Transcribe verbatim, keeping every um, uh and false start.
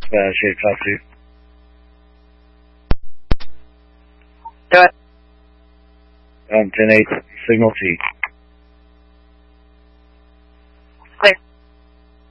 uh, shape top suit. Do it. Um, ten eight, signal T.